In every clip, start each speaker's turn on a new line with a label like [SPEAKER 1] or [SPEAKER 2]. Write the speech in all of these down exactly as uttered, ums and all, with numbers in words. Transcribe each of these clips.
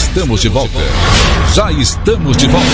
[SPEAKER 1] estamos de volta. Já estamos de volta.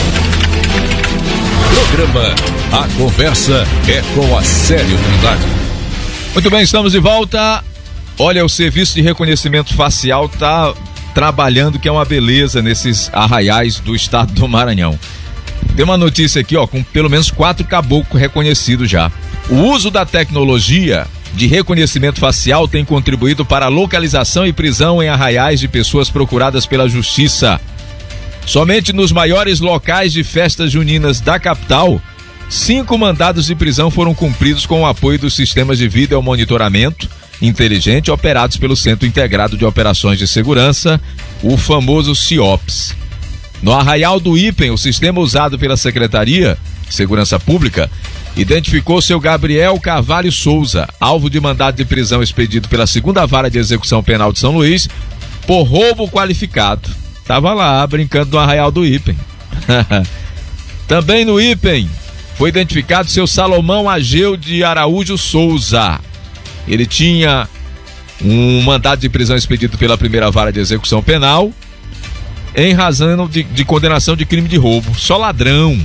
[SPEAKER 1] Programa A Conversa é com a Célio Trindade.
[SPEAKER 2] Muito bem, estamos de volta. Olha, o serviço de reconhecimento facial tá trabalhando, que é uma beleza nesses arraiais do estado do Maranhão. Tem uma notícia aqui, ó, com pelo menos quatro caboclos reconhecidos já. O uso da tecnologia de reconhecimento facial tem contribuído para a localização e prisão em arraiais de pessoas procuradas pela justiça. Somente nos maiores locais de festas juninas da capital, cinco mandados de prisão foram cumpridos com o apoio dos sistemas de vídeo monitoramento inteligente operados pelo Centro Integrado de Operações de Segurança, o famoso CIOPS. No Arraial do Ipen, o sistema usado pela Secretaria de Segurança Pública identificou seu Gabriel Carvalho Souza, alvo de mandado de prisão expedido pela segunda Vara de Execução Penal de São Luís, por roubo qualificado. Tava lá, brincando no Arraial do Ipen. Também no Ipen, foi identificado seu Salomão Ageu de Araújo Souza. Ele tinha um mandado de prisão expedido pela primeira Vara de Execução Penal em razão de, de condenação de crime de roubo. Só ladrão.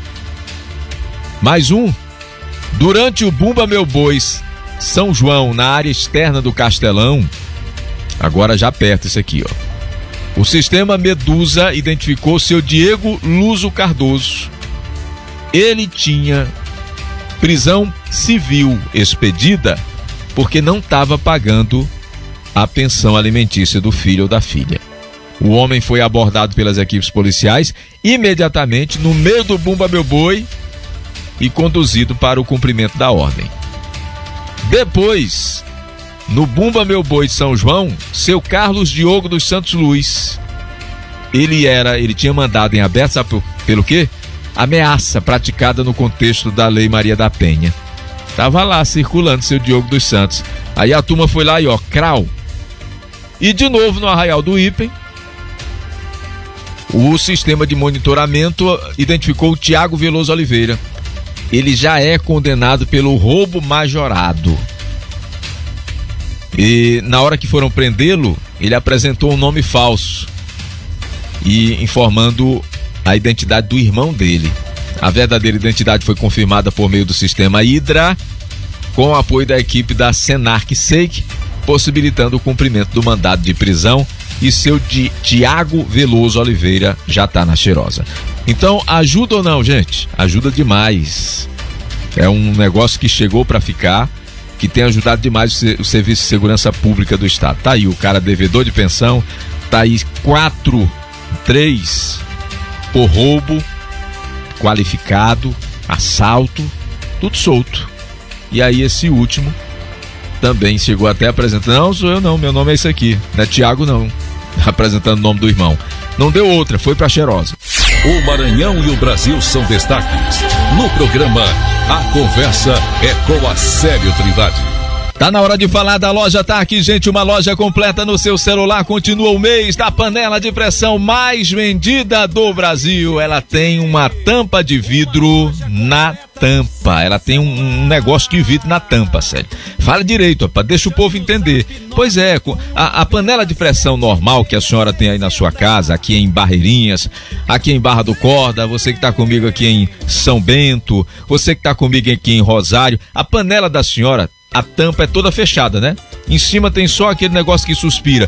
[SPEAKER 2] Mais um. Durante o Bumba Meu Bois São João, na área externa do Castelão, agora já perto isso aqui, ó. O sistema Medusa identificou seu Diego Luso Cardoso. Ele tinha prisão civil expedida porque não estava pagando a pensão alimentícia do filho ou da filha. O homem foi abordado pelas equipes policiais imediatamente no meio do Bumba Meu Boi e conduzido para o cumprimento da ordem. Depois, no Bumba Meu Boi de São João, seu Carlos Diogo dos Santos Luiz, ele era, ele tinha mandado em aberto, sabe pelo quê? Ameaça praticada no contexto da Lei Maria da Penha. Tava lá circulando seu Diogo dos Santos. Aí a turma foi lá e ó, crau. E de novo no Arraial do Ipen, o sistema de monitoramento identificou o Tiago Veloso Oliveira. Ele já é condenado pelo roubo majorado. E na hora que foram prendê-lo, ele apresentou um nome falso e informando a identidade do irmão dele. A verdadeira identidade foi confirmada por meio do sistema Hidra, com o apoio da equipe da Senarc Seik, possibilitando o cumprimento do mandado de prisão, e seu de Tiago Veloso Oliveira já está na cheirosa. Então, ajuda ou não, gente? Ajuda demais. É um negócio que chegou para ficar, que tem ajudado demais o Serviço de Segurança Pública do Estado. Tá aí o cara devedor de pensão, tá aí quatro, três por roubo qualificado, assalto, tudo solto. E aí esse último também chegou até apresentando, não sou eu não, meu nome é esse aqui, não é Tiago não, apresentando o nome do irmão. Não deu outra, foi pra cheirosa.
[SPEAKER 1] O Maranhão e o Brasil são destaques. No programa A Conversa é com a Célio Trindade.
[SPEAKER 2] Tá na hora de falar da loja Tá Aqui, gente, uma loja completa no seu celular. Continua o mês da panela de pressão mais vendida do Brasil. Ela tem uma tampa de vidro na tampa. Ela tem um, um negócio de vidro na tampa, sério. Fala direito, rapaz, deixa o povo entender. Pois é, a, a panela de pressão normal que a senhora tem aí na sua casa, aqui em Barreirinhas, aqui em Barra do Corda, você que tá comigo aqui em São Bento, você que tá comigo aqui em Rosário, a panela da senhora, a tampa é toda fechada, né? Em cima tem só aquele negócio que suspira.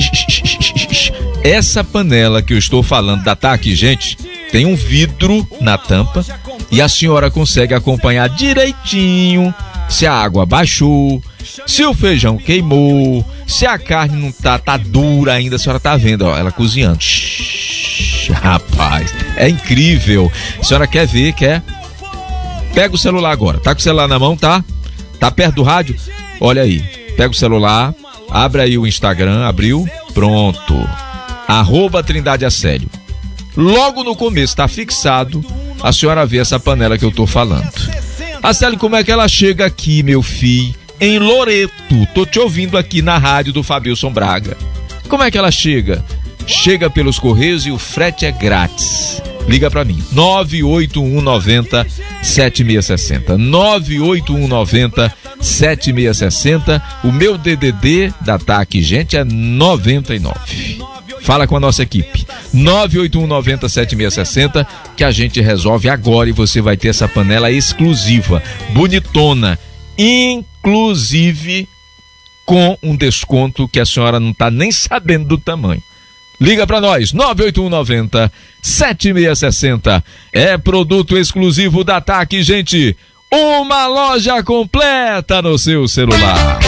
[SPEAKER 2] Essa panela que eu estou falando da Tá Aqui, gente, tem um vidro na tampa e a senhora consegue acompanhar direitinho se a água baixou, se o feijão queimou, se a carne não tá, tá dura ainda, a senhora tá vendo, ó, ela cozinhando. Rapaz, é incrível. A senhora quer ver, quer? Pega o celular agora, tá com o celular na mão, tá? Tá perto do rádio? Olha aí, pega o celular, abre aí o Instagram, abriu, pronto. Arroba Trindade Acélio. Logo no começo, tá fixado, a senhora vê essa panela que eu tô falando. Acélio, como é que ela chega aqui, meu filho? Em Loreto, tô te ouvindo aqui na rádio do Fabílson Braga. Como é que ela chega? Chega pelos Correios e o frete é grátis. Liga pra mim, nove oito um nove zero sete seis seis zero, nove oito um nove zero sete seis seis zero. O meu D D D da Tá Aqui, gente, é noventa e nove. Fala com a nossa equipe. nove oito um nove zero sete seis seis zero que a gente resolve agora e você vai ter essa panela exclusiva, bonitona, inclusive com um desconto que a senhora não está nem sabendo do tamanho. Liga para nós, nove oito um nove zero sete seis seis zero. É produto exclusivo da T A C, gente. Uma loja completa no seu celular.